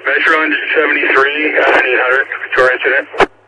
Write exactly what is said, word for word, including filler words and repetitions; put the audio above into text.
Metro one seventy-three, uh, eight hundred, Victoria incident.